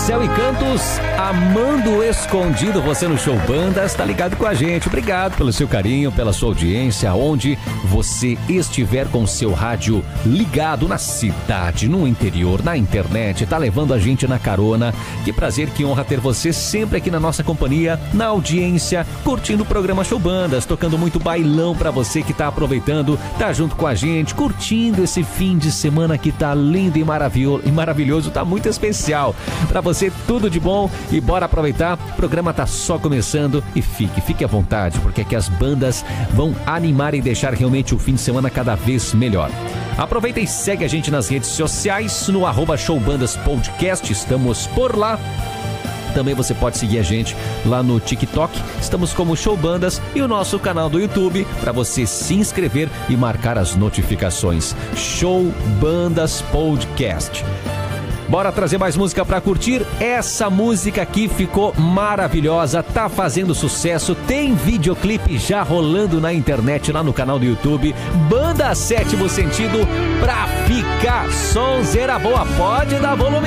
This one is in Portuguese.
Céu e Cantos, Amando Escondido, você no Show Bandas, tá ligado com a gente. Obrigado pelo seu carinho, pela sua audiência, onde você estiver com o seu rádio ligado na cidade, no interior, na internet, tá levando a gente na carona. Que prazer, que honra ter você sempre aqui na nossa companhia, na audiência, curtindo o programa Show Bandas, tocando muito bailão pra você que tá aproveitando, tá junto com a gente, curtindo esse fim de semana que tá lindo e maravilhoso, tá muito especial. Pra você, tudo de bom e bora aproveitar. O programa tá só começando e fique à vontade, porque aqui as bandas vão animar e deixar realmente o fim de semana cada vez melhor. Aproveita e segue a gente nas redes sociais, no @showbandaspodcast, estamos por lá. Também você pode seguir a gente lá no TikTok, estamos como Show Bandas, e o nosso canal do YouTube para você se inscrever e marcar as notificações. Show Bandas Podcast. Bora trazer mais música pra curtir. Essa música aqui ficou maravilhosa, tá fazendo sucesso, tem videoclipe já rolando na internet, lá no canal do YouTube. Banda Sétimo Sentido, pra ficar sonzeira boa, pode dar volume.